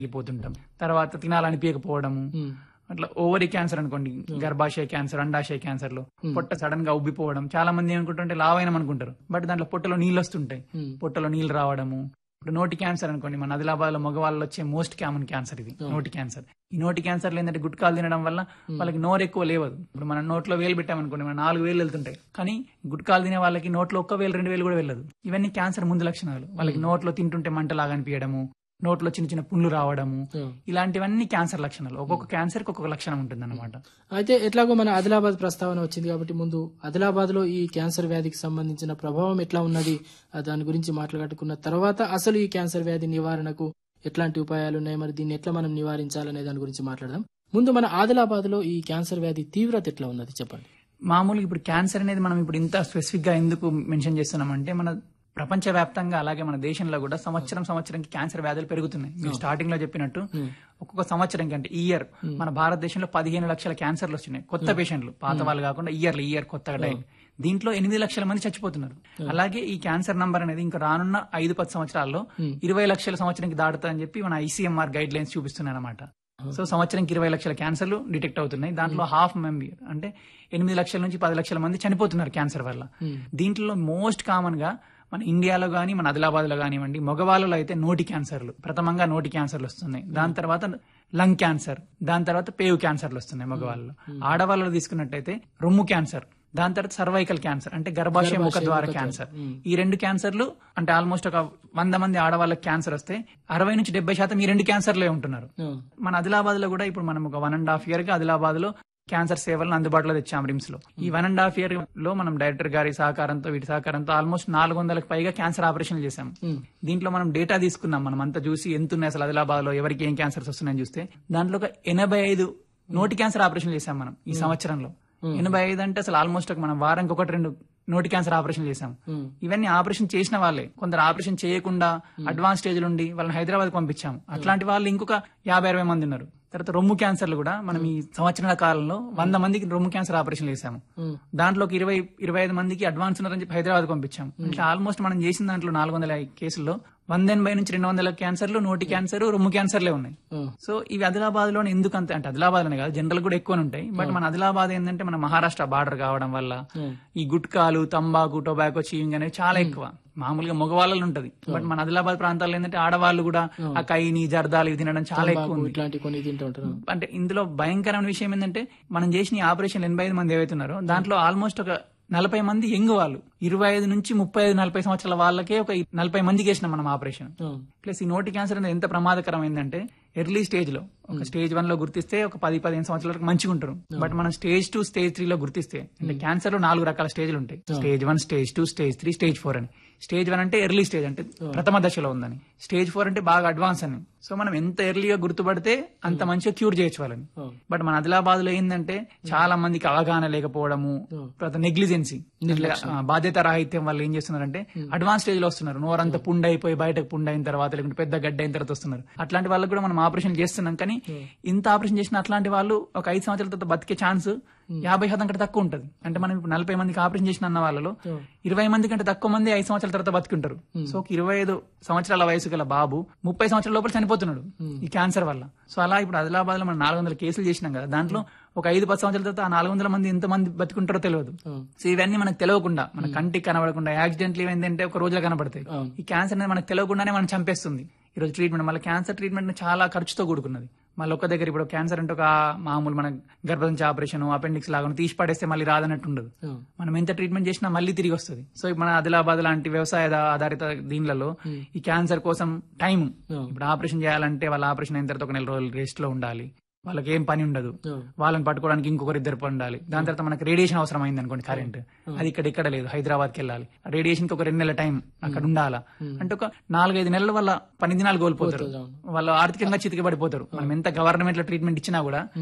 పోతుంటాం. తర్వాత తినాలనిపించకపోవడము, అట్లా ovary cancer అనుకోండి, గర్భాశయ క్యాన్సర్, అండాశయ క్యాన్సర్లు పొట్ట సడన్ గా ఉబ్బిపోవడం. చాలా మంది ఏమనుకుంటుంటే లావైనం అనుకుంటారు, బట్ దాంట్లో పొట్టలో నీళ్ళు వస్తుంటాయి, పొట్టలో నీళ్ళు రావడము. ఇప్పుడు నోటి క్యాన్సర్ అనుకోండి, మన ఆదిలాబాద్ లో మగవాళ్ళు వచ్చే మోస్ట్ కామన్ క్యాన్సర్ ఇది నోటి క్యాన్సర్. ఈ నోటి క్యాన్సర్ ఏంటంటే గుట్కాలు తినడం వల్ల వాళ్ళకి నోరు ఎక్కువ లేవదు. ఇప్పుడు మనం నోట్లో వేలు పెట్టామనుకోండి, మన 4 వేలు వెళ్తుంటాయి, కానీ గుట్కాలు తినే వాళ్ళకి నోట్లో 1 వేలు 2 వేలు కూడా వెళ్ళదు. ఇవన్నీ క్యాన్సర్ ముందు లక్షణాలు. వాళ్ళకి నోట్లో తింటుంటే మంటలాగా అనిపించడము, నోట్లో చిన్న చిన్న పుండ్లు రావడము, ఇలాంటివన్నీ క్యాన్సర్ లక్షణాలు. ఒక్కొక్క క్యాన్సర్ ఒక్కొక్క లక్షణం ఉంటుంది అన్నమాట. అయితే ఎట్లాగో మన ఆదిలాబాద్ ప్రస్తావన వచ్చింది కాబట్టి ముందు ఆదిలాబాద్ లో ఈ క్యాన్సర్ వ్యాధికి సంబంధించిన ప్రభావం ఎట్లా ఉన్నది దాని గురించి మాట్లాడుకున్న తర్వాత అసలు ఈ క్యాన్సర్ వ్యాధి నివారణకు ఎట్లాంటి ఉపాయాలు ఉన్నాయి, మరి దీన్ని ఎట్లా మనం నివారించాలనే దాని గురించి మాట్లాడదాం. ముందు మన ఆదిలాబాద్ లో ఈ క్యాన్సర్ వ్యాధి తీవ్రత ఎట్లా ఉన్నది చెప్పండి. మామూలుగా ఇప్పుడు క్యాన్సర్ అనేది మనం ఇప్పుడు ఇంత స్పెసిఫిక్ గా ఎందుకు మెన్షన్ చేస్తున్నామంటే, మన ప్రపంచవ్యాప్తంగా అలాగే మన దేశంలో కూడా సంవత్సరంకి క్యాన్సర్ వ్యాధులు పెరుగుతున్నాయి. మీరు స్టార్టింగ్ లో చెప్పినట్టు ఒక్కొక్క సంవత్సరంకి అంటే ఇయర్ మన భారతదేశంలో 15 లక్షల క్యాన్సర్లు వస్తున్నాయి, కొత్త పేషెంట్లు, పాత వాళ్ళు కాకుండా ఇయర్ కొత్తగా డైన్. దీంట్లో 8 లక్షల మంది చచ్చిపోతున్నారు. అలాగే ఈ క్యాన్సర్ నంబర్ అనేది ఇంకా రానున్న 5-10 సంవత్సరాల్లో 20 లక్షల సంవత్సరానికి దాటుతుందని చెప్పి మన ఐసీఎంఆర్ గైడ్ లైన్స్ చూపిస్తున్నాయి అనమాట. సో సంవత్సరానికి 20 లక్షల క్యాన్సర్లు డిటెక్ట్ అవుతున్నాయి. దాంట్లో హాఫ్ మెంబర్ అంటే 8 లక్షల నుంచి 10 లక్షల మంది చనిపోతున్నారు క్యాన్సర్ వల్ల. దీంట్లో మోస్ట్ కామన్ గా మన ఇండియాలో గానీ మన ఆదిలాబాద్ లో కానివ్వండి, మగవాళ్ళలో అయితే నోటి క్యాన్సర్లు, ప్రథమంగా నోటి క్యాన్సర్లు వస్తున్నాయి. దాని తర్వాత లంగ్ క్యాన్సర్, దాని తర్వాత పేవు క్యాన్సర్లు వస్తున్నాయి మగవాళ్ళలో. ఆడవాళ్ళలో తీసుకున్నట్టయితే రొమ్ము క్యాన్సర్, దాని తర్వాత సర్వైకల్ క్యాన్సర్ అంటే గర్భాశయ ముఖద్వార క్యాన్సర్. ఈ 2 క్యాన్సర్లు అంటే ఆల్మోస్ట్ ఒక 100 మంది ఆడవాళ్ళకి క్యాన్సర్ వస్తే 60 నుంచి 70% ఈ 2 క్యాన్సర్లే ఉంటున్నారు. మన ఆదిలాబాద్ లో కూడా ఇప్పుడు మనం ఒక 1.5 year గా ఆదిలాబాద్ లో క్యాన్సర్ సేవలను అందుబాటులో తెచ్చాం రిమ్స్ లో. ఈ 1.5 year లో మనం డైరెక్టర్ గారి సహకారంతో, వీటి సహకారంతో ఆల్మోస్ట్ 400కి పైగా క్యాన్సర్ ఆపరేషన్లు చేశాం. దీంట్లో మనం డేటా తీసుకున్నాం, మనం అంతా చూసి ఎంత ఉన్నాయి అసలు ఆదిలాబాద్ లో ఎవరికి ఏం క్యాన్సర్స్ వస్తున్నాయని చూస్తే దాంట్లో ఒక 85 నోటి క్యాన్సర్ ఆపరేషన్ చేశాం మనం ఈ సంవత్సరంలో. 85 అంటే అసలు ఆల్మోస్ట్ మనం వారానికి 1-2 నోటి క్యాన్సర్ ఆపరేషన్ చేశాం. ఇవన్నీ ఆపరేషన్ చేసిన వాళ్ళే. కొందరు ఆపరేషన్ చేయకుండా అడ్వాన్స్ స్టేజ్ నుండి వాళ్ళని హైదరాబాద్ పంపించాము. అట్లాంటి వాళ్ళు ఇంకొక 50-60 మంది ఉన్నారు. తర్వాత రొమ్ము క్యాన్సర్లు కూడా మనం ఈ సంవత్సరాల కాలంలో 100 మందికి రొమ్ము క్యాన్సర్ ఆపరేషన్ చేశాము. దాంట్లో 20-25 మందికి అడ్వాన్స్ ఉన్నారని చెప్పి హైదరాబాద్ పంపించాము. అంటే ఆల్మోస్ట్ మనం చేసిన దాంట్లో 400 కేసుల్లో 180 నుంచి 200 క్యాన్సర్లు నోటి క్యాన్సర్, రొమ్ము క్యాన్సర్లే ఉన్నాయి. సో ఇవి ఆదిలాబాద్ లోనే ఎందుకంత అంటే ఆదిలాబాద్ లోనే కాదు, జనరల్ కూడా ఎక్కువ ఉంటాయి. బట్ మన ఆదిలాబాద్ ఏంటంటే మన మహారాష్ట్ర బార్డర్ కావడం వల్ల ఈ గుట్కాలు, తంబాకు, టొబాకో, చీవింగ్ అనేవి చాలా ఎక్కువ. మామూలుగా మగవాళ్ళలో ఉంటది, బట్ మన ఆదిలాబాద్ ప్రాంతాల్లో ఏంటంటే ఆడవాళ్ళు కూడా ఆ కైని, జర్దాలు ఇవి తినడం చాలా ఎక్కువ ఉంది. అంటే ఇందులో భయంకరమైన విషయం ఏంటంటే మనం చేసిన ఈ ఆపరేషన్ 85 మంది ఏవైతున్నారో దాంట్లో ఆల్మోస్ట్ ఒక 40 మంది యంగ్ వాళ్ళు, 25 నుంచి 35-40 సంవత్సరాల వాళ్ళకే ఒక 40 మందికి వేసినాం మనం ఆపరేషన్. ప్లస్ ఈ నోటి క్యాన్సర్ అనేది ఎంత ప్రమాదకరమైందంటే ఎర్లీ స్టేజ్ లో ఒక స్టేజ్ 1 లో గుర్తిస్తే ఒక 10-15 సంవత్సరాల వరకు మంచిగా ఉంటారు. బట్ మనం స్టేజ్ 2, స్టేజ్ 3 లో గుర్తిస్తే అంటే క్యాన్సర్ లో 4 రకాల స్టేజ్లు ఉంటాయి. స్టేజ్ 1, స్టేజ్ 2, స్టేజ్ 3, స్టేజ్ 4 అని. స్టేజ్ 1 అంటే ఎర్లీ స్టేజ్ అంటే ప్రథమ దశలో ఉందని, స్టేజ్ 4 అంటే బాగా అడ్వాన్స్ అని. సో మనం ఎంత ఎర్లీగా గుర్తుపడితే అంత మంచిగా క్యూర్ చేయొచ్చు వాళ్ళని. బట్ మన ఆదిలాబాద్ లో ఏంటంటే చాలా మందికి అవగాహన లేకపోవడము, నెగ్లిజెన్సీ, బాధ్యత రాహిత్యం వల్ల ఏం చేస్తున్నారంటే అడ్వాన్స్ స్టేజ్ లో వస్తున్నారు. నోరంతా పుండ్ అయిపోయి బయటకు పుండ్ అయిన తర్వాత, లేకుంటే పెద్ద గడ్డ అయిన తర్వాత వస్తున్నారు. అట్లాంటి వాళ్ళకి కూడా మనం ఆపరేషన్ చేస్తున్నాం. కానీ ఇంత ఆపరేషన్ చేసిన అట్లాంటి వాళ్ళు ఒక 5 సంవత్సరాల తర్వాత బతికే ఛాన్స్ 50% కంటే తక్కువ ఉంటుంది. అంటే మనం ఇప్పుడు 40 మందికి ఆపరేషన్ చేసిన అన్న వాళ్ళలో 20 మంది కంటే తక్కువ మంది 5 సంవత్సరాల తర్వాత బతికుంటారు. సో 25 సంవత్సరాల వయసు గల బాబు 30 సంవత్సరాల లోపల చనిపోతున్నాడు ఈ క్యాన్సర్ వల్ల. సో అలా ఇప్పుడు ఆదిలాబాద్ లో మనం 400 కేసులు చేసినాం కదా, దాంట్లో ఒక 5-10 సంవత్సరాల తర్వాత ఆ 400 మంది ఎంత మంది బతికుంటారో తెలియదు. సో ఇవన్నీ మనకు తెలియకుండా, మన కంటికి కనబడకుండా యాక్సిడెంట్లీ ఏంటంటే ఒక రోజులో కనబడతాయి. ఈ క్యాన్సర్ అనేది మనకు తెలియకుండానే మనం చంపేస్తుంది. ఈ రోజు ట్రీట్మెంట్ మళ్ళీ క్యాన్సర్ ట్రీట్మెంట్ చాలా ఖర్చుతో కూడుకున్నది. మళ్ళీ ఒక్క దగ్గర ఇప్పుడు క్యాన్సర్ అంటే ఒక మామూలు మన గర్భసంచి ఆపరేషన్, అపెండిక్స్ లాగా తీసి పడేస్తే మళ్ళీ రాదన్నట్టు ఉండదు. మనం ఎంత ట్రీట్మెంట్ చేసినా మళ్ళీ తిరిగి వస్తుంది. సో మన ఆదిలాబాద్ లాంటి వ్యవసాయ ఆధారిత దీనిలలో ఈ క్యాన్సర్ కోసం టైం, ఇప్పుడు ఆపరేషన్ చేయాలంటే వాళ్ళ ఆపరేషన్ అయిన తర్వాత ఒక 1 నెల రోజులు రెస్ట్ లో ఉండాలి, వాళ్ళకి ఏం పని ఉండదు, వాళ్ళని పట్టుకోవడానికి ఇంకొకరిద్దరు ఉండాలి. దాని తర్వాత మనకి రేడియేషన్ అవసరం అయింది అనుకోండి, కరెంట్, అది ఇక్కడ లేదు, హైదరాబాద్కి వెళ్ళాలి, రేడియేషన్ కి ఒక 2 నెలల టైం అక్కడ ఉండాలా. అంటే ఒక 4-5 నెలల వల్ల పని దినాలు కోల్పోతారు, వాళ్ళు ఆర్థికంగా చితికిపడిపోతారు. మనం ఎంత గవర్నమెంట్ లో ట్రీట్మెంట్ ఇచ్చినా కూడా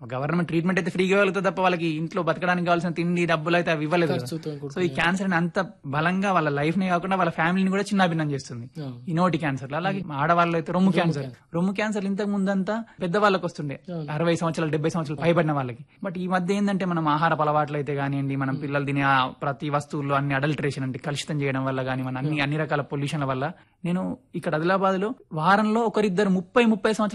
గవర్నమెంట్ ట్రీట్మెంట్ అయితే ఫ్రీగా వెళ్తుంది తప్ప వాళ్ళకి ఇంట్లో బతకడానికి కావాల్సిన తిండి డబ్బులు అయితే అవి ఇవ్వలేదు కదా. ఖర్చుతో సో ఈ క్యాన్సర్ అంత బలంగా వాళ్ళ లైఫ్ నే కాకుండా వాళ్ళ ఫ్యామిలీని కూడా చిన్నాభిన్నం చేస్తుంది ఈ నోటి క్యాన్సర్. అలాగే ఆడవాళ్ళు అయితే రొమ్ము క్యాన్సర్ ఇంతకు ముందంతా పెద్దవాళ్ళకి వస్తుండే 60 సంవత్సరాలు 70 సంవత్సరాలు పైబడిన వాళ్ళకి. బట్ ఈ మధ్య ఏంటంటే మనం ఆహార అలవాట్లు అయితే కానివ్వండి, మనం పిల్లలు తినే ప్రతి వస్తువుల్లో అన్ని అడల్టరేషన్ అంటే కలుషితం చేయడం వల్ల కానీ, మన అన్ని రకాల పొల్యూషన్ల వల్ల, నేను ఇక్కడ ఆదిలాబాద్ లో వారంలో ఒకరిద్దరు 30 సంవత్సరాలు